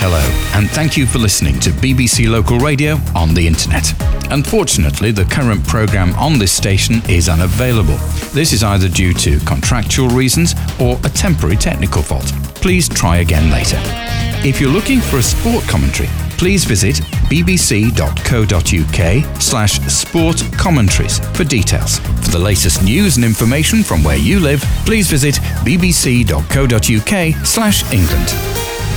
Hello, and thank you for listening to BBC Local Radio on the internet. Unfortunately, the current programme on this station is unavailable. This is either due to contractual reasons or a temporary technical fault. Please try again later. If you're looking for a sport commentary, please visit bbc.co.uk/sport commentaries for details. For the latest news and information from where you live, please visit bbc.co.uk/England.